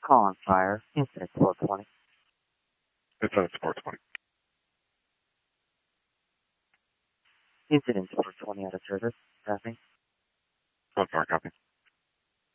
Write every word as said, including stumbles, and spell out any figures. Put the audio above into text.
Call on fire. Incident four twenty. Incident four twenty. Incident four twenty out of service. Passing.